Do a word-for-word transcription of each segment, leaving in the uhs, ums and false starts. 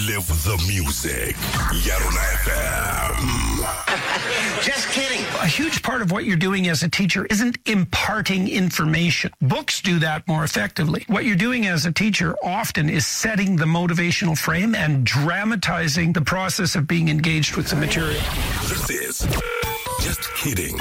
Live the music. Yarona F M. Just kidding. A huge part of what you're doing as a teacher isn't imparting information. Books do that more effectively. What you're doing as a teacher often is setting the motivational frame and dramatizing the process of being engaged with the material. This is Just Kidding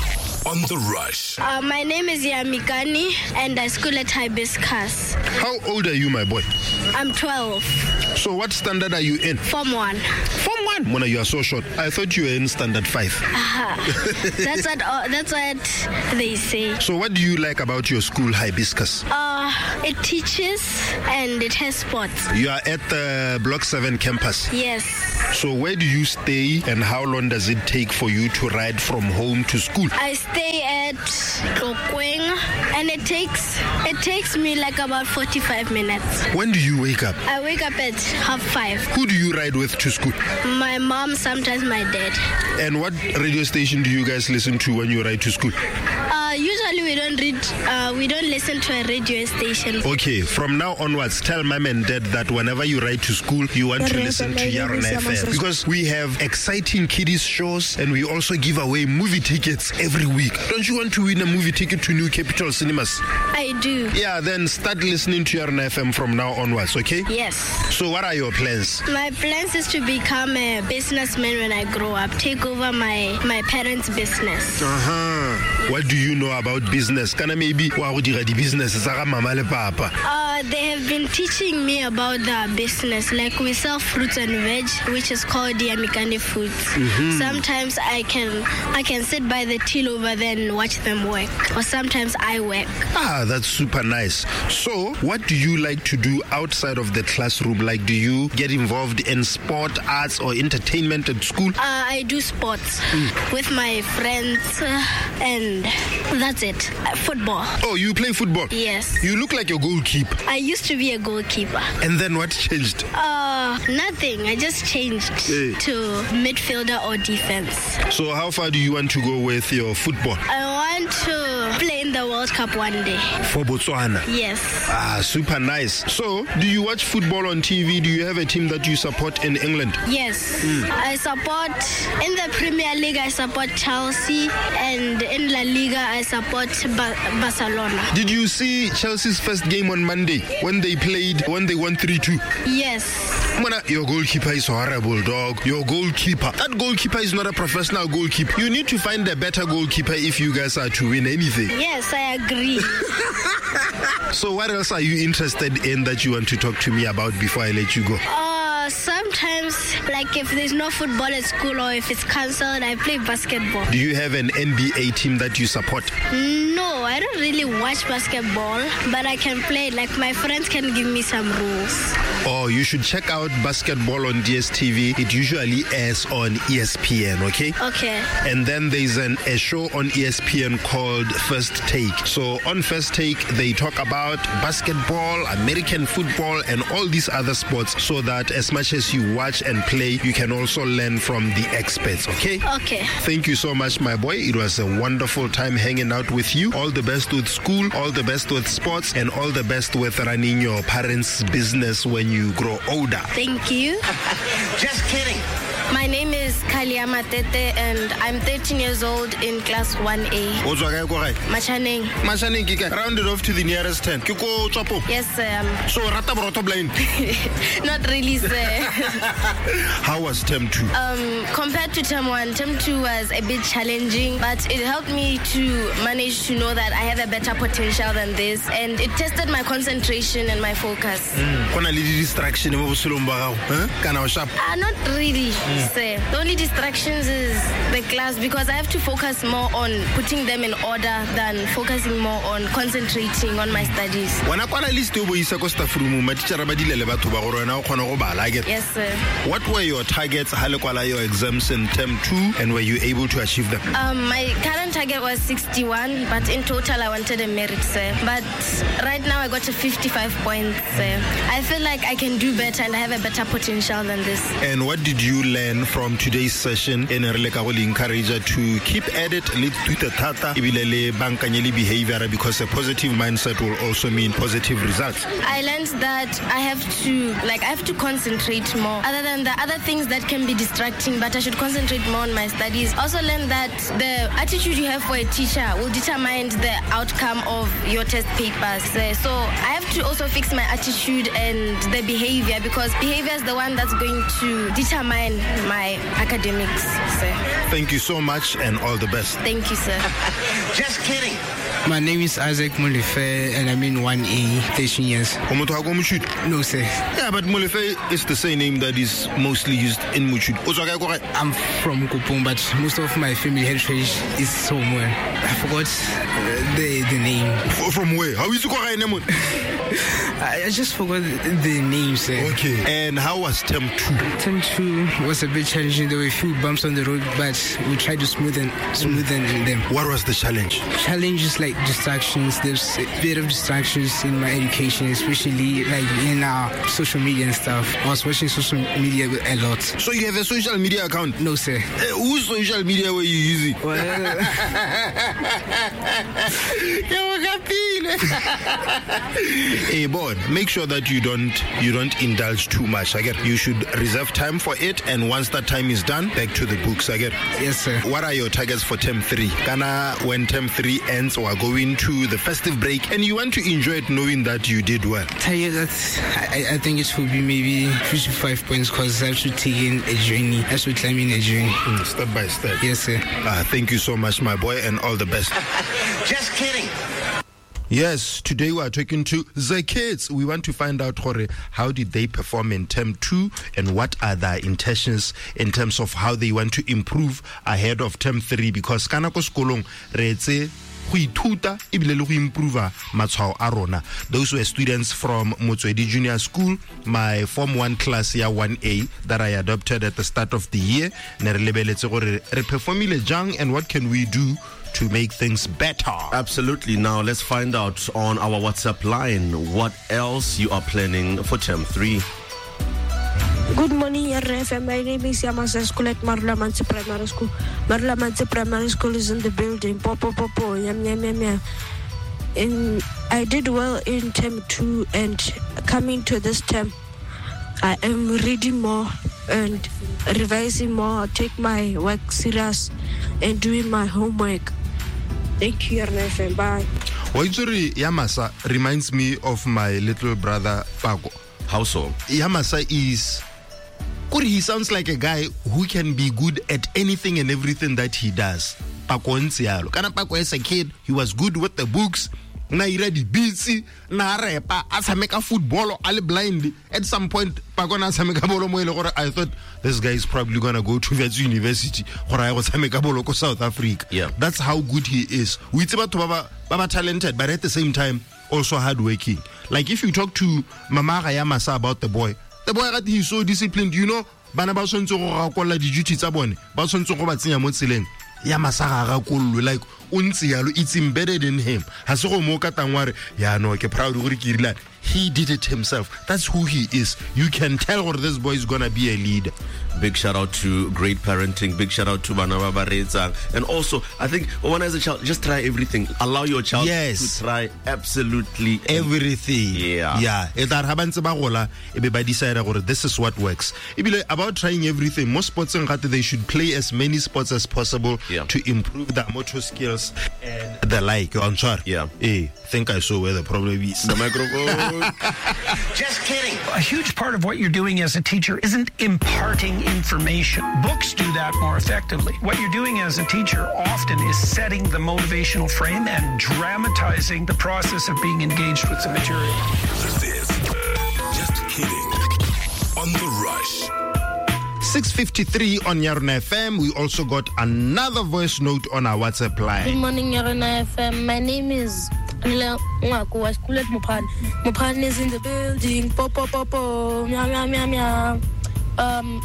on The Rush. Uh, my name is Yamikani and I school at Hibiscus. How old are you, my boy? I'm twelve. So what standard are you in? Form one. Form one? Mona, you are so short. I thought you were in standard five. Uh-huh. That's what uh, that's what they say. So what do you like about your school, Hibiscus? Uh, it teaches and it has sports. You are at the Block seven campus? Yes. So where do you stay and how long does it take for you to ride from home to school? I stay at Tlokweng and it takes it takes me like about forty-five minutes. When do you wake up? I wake up at half five. Who do you ride with to school? My mom, sometimes my dad. And what radio station do you guys listen to when you ride to school? Uh, usually we don't read, uh, we don't listen to a radio station. Okay, from now onwards, tell mom and dad that whenever you ride to school, you want to listen to Yarona F M. Because we have exciting kiddies shows and we also give away movie tickets every week. Don't you want to win a movie ticket to New Capital Cinemas? I do. Yeah, then start listening to Yarona F M from now onwards, okay? Yes. So what are your plans? My plans is to become a businessman when I grow up. Take over my, my parents' business. Uh-huh. What do you know about business? Can I maybe wa go dira di business sa mama le papa? Uh, they have been teaching me about the business. Like we sell fruits and veg, which is called the Amikane Foods. Mm-hmm. Sometimes I can I can sit by the till over there and watch them work. Or sometimes I work. Ah, that's super nice. So, what do you like to do outside of the classroom? Like, do you get involved in sport, arts, or entertainment at school? Uh, I do sports mm. with my friends, uh, and that's it. Uh, football. Oh, you play football? Yes. You look like a goalkeeper. I used to be a goalkeeper. And then what changed? Uh, nothing. I just changed hey. to midfielder or defense. So, how far do you want to go with your football? I want to play in the World Cup one day. For Botswana? Yes. Ah, super nice. So, do you watch football on T V? Do you have a team that you support in England? Yes. Mm. I support, in the Premier League, I support Chelsea, and in La Liga, I support ba- Barcelona. Did you see Chelsea's first game on Monday when they played, when they won three two? Yes. Mana, your goalkeeper is horrible, dog. Your goalkeeper. That goalkeeper is not a professional goalkeeper. You need to find a better goalkeeper if you guys are to win anything. Yes, I agree. So what else are you interested in that you want to talk to me about before I let you go? Uh, sometimes, like if there's no football at school or if it's cancelled, I play basketball. Do you have an N B A team that you support? No, I don't really watch basketball, but I can play. Like my friends can give me some rules. Oh, you should check out basketball on D S T V. It usually airs on E S P N, okay? Okay. And then there's an, a show on E S P N called First Take. So on First Take, they talk about basketball, American football, and all these other sports so that as much as you watch and play, you can also learn from the experts, okay? Okay. Thank you so much, my boy. It was a wonderful time hanging out with you. All the best with school, all the best with sports, and all the best with running your parents' business when you grow older. Thank you. Just kidding. My name is Kaliama Tete and I'm thirteen years old in class one A. Machaneng. Machaneng, Kika. Round it off to the nearest ten. Kiko Chapo. Yes, sir. So, Rata Broto blind? Not really, sir. How was term two? Um, compared to term one, term two was a bit challenging, but it helped me to manage to know that I have a better potential than this, and it tested my concentration and my focus. Kona mm. little distraction, huh? Kana sharp? Uh, not really. Mm. Say. The only distractions is the class because I have to focus more on putting them in order than focusing more on concentrating on my studies. Yes, sir. What were your targets, your exams in term two, and were you able to achieve them? Um, my current target was sixty-one, but in total I wanted a merit, sir. But right now I got to fifty-five points, sir. I feel like I can do better and I have a better potential than this. And what did you learn learn from today's session in encourage to keep at it, lead to the tata, behavior, because a positive mindset will also mean positive results. I learned that I have to, like, I have to concentrate more. Other than the other things that can be distracting, but I should concentrate more on my studies. Also learned that the attitude you have for a teacher will determine the outcome of your test papers. So I have to also fix my attitude and the behavior, because behavior is the one that's going to determine my academics. So. Thank you so much and all the best. Thank you, sir. Just kidding. My name is Isaac Molefe and I'm in one A, thirteen years. No, sir. Yeah, but Molefe is the same name that is mostly used in Muchud. I'm from Kupung, but most of my family heritage is somewhere. I forgot uh, the the name. F- from where? How is it called? I just forgot the name, sir. Okay. And how was term two? Term two was a bit challenging. There were a few bumps on the road, but we tried to smoothen, smoothen them. What was the challenge? Challenge is like distractions. There's a bit of distractions in my education, especially like in our social media and stuff. I was watching social media a lot. So you have a social media account? No, sir. Uh, whose social media were you using? Well, hey, boy, make sure that you don't you don't indulge too much. I get you should reserve time for it, and once that time is done, back to the books. I get. Yes, sir. What are your targets for term three? Kana, when term three ends, or going to the festive break, and you want to enjoy it, knowing that you did well. That's, I, I think it will be maybe fifty-five points, because I have to take in a journey. I have to climb in a journey. Mm, step by step. Yes, sir. Uh, thank you so much, my boy, and all the best. Just kidding. Yes, today we are talking to the kids. We want to find out how did they perform in term two and what are their intentions in terms of how they want to improve ahead of term three, because kana ko skolong re etse go ithuta ebile le go improve matshwao a rona. Those were students from Motswedi Junior School, my form one class year one A that I adopted at the start of the year. Ne re lebeletse gore re performile jang and what can we do to make things better. Absolutely. Now let's find out on our WhatsApp line what else you are planning for term three. Good morning, R F M. My name is Yamasa School at Marla Mansi Primary School. Marla Mansi Primary School is in the building. Popo popo yam yam yam yam. And I did well in term two, and coming to this term, I am reading more and revising more. Take my work serious and doing my homework. Thank you, R F M. Bye. Waitsuri Yamasa reminds me of my little brother Pago. How so? Yamasa is he sounds like a guy who can be good at anything and everything that he does. Paco Nsialo. Kana Paco as a kid, he was good with the books. Na iradi busy, na repa, asameka football, all blind. At some point, Paco na asameka bolo mo ile gore I thought this guy is probably gonna go to Wits University. Gore I was asameka bolo ko South Africa. Yeah. That's how good he is. We it's about baba baba talented, but at the same time also hardworking. Like if you talk to Mama Yamasa about the boy, the boy he's so disciplined. You know, bana ba sontse go rakolla di duty tsa bone, ba sontse go ba tsenya mo tseleng. Yamasa ga rakollo like untsi yalo, it's embedded in him. Ha se go mo ka tangware ya no ke proud gore ke rile. He did it himself. That's who he is. You can tell where this boy is gonna be a leader. Big shout out to great parenting. Big shout out to Banaba Bareza. And also, I think when as a child, just try everything. Allow your child yes. to try absolutely everything. Yeah. Yeah. Everybody decided this is what works. About trying everything, most sports they should play as many sports as possible yeah. to improve their motor skills and the like. I'm sorry. Yeah. Hey, think I saw where the problem is. The microphone. Just kidding. A huge part of what you're doing as a teacher isn't imparting information. Books do that more effectively. What you're doing as a teacher often is setting the motivational frame and dramatizing the process of being engaged with the material. This is Just Kidding on The Rush. six fifty-three on Yarna F M. We also got another voice note on our WhatsApp line. Good morning, Yarna F M. My name is Nila Ngako. I school at Mopan. Mopan is in the building. Popo popo. Meow meow meow meow. Um.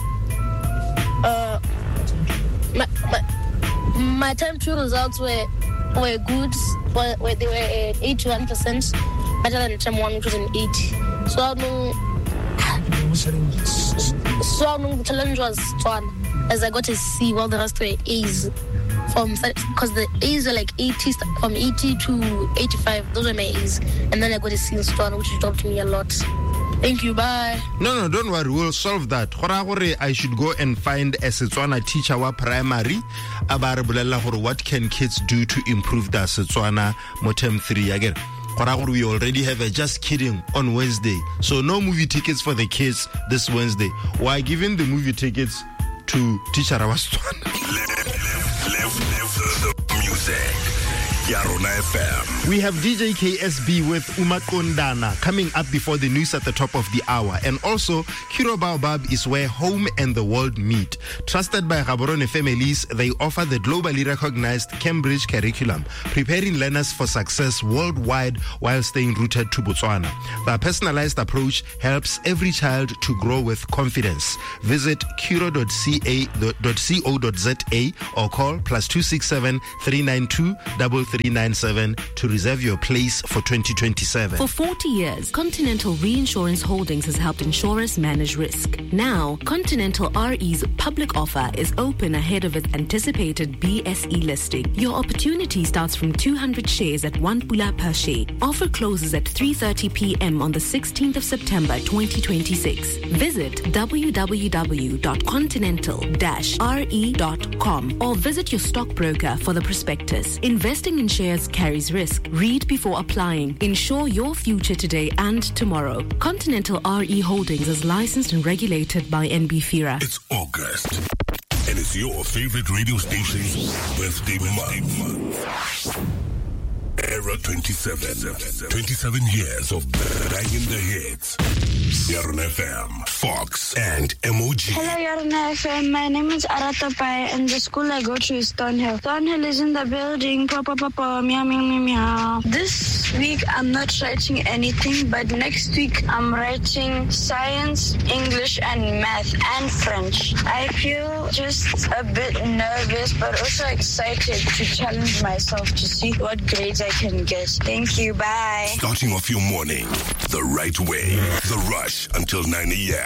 Uh. My my, my term two results were were good. Were, were they were at eighty-one percent better than term one, which was an eighty. So I don't know. So the challenge was Tswana, as I got a C while the rest were A's. From because the A's are like eighty, from eighty to eighty-five. Those are my A's, and then I got a C in Tswana, which helped me a lot. Thank you. Bye. No, no, don't worry. We'll solve that. I should go and find a Setswana teacher wa primary. What can kids do to improve their Setswana mo term three again? We already have a Just Kidding on Wednesday, so no movie tickets for the kids this Wednesday. Why giving the movie tickets to teacher wa Setswana? Live, live the music. Yarona F M. We have D J K S B with Umakondana coming up before the news at the top of the hour. And also, Kiro Baobab is where home and the world meet. Trusted by Gaborone families, they offer the globally recognized Cambridge curriculum, preparing learners for success worldwide while staying rooted to Botswana. Their personalized approach helps every child to grow with confidence. Visit kiro dot co dot za or call plus two six seven, three nine two, three three nine seven to reserve your place for twenty twenty-seven. For forty years, Continental Reinsurance Holdings has helped insurers manage risk. Now, Continental R E's public offer is open ahead of its anticipated B S E listing. Your opportunity starts from two hundred shares at one pula per share. Offer closes at three thirty p.m. on the sixteenth of September twenty twenty-six. Visit w w w dot continental dash r e dot com or visit your stockbroker for the prospectus. Investing in shares carries risk. Read before applying. Ensure your future today and tomorrow. Continental R E Holdings is licensed and regulated by N B FIRA. It's August, and it's your favorite radio station's birthday month. Era twenty-seven. twenty-seven years of banging the hits. Yarona F M, Fox, and M O G. Hello, Yarona F M. My name is Arata Pai, and the school I go to is Thornhill. Thornhill is in the building. Papa, papa, meow, meow, meow, meow. This week, I'm not writing anything, but next week, I'm writing science, English, and math, and French. I feel just a bit nervous, but also excited to challenge myself to see what grades I can get. Thank you. Bye. Starting off your morning the right way. The Rush until nine a.m.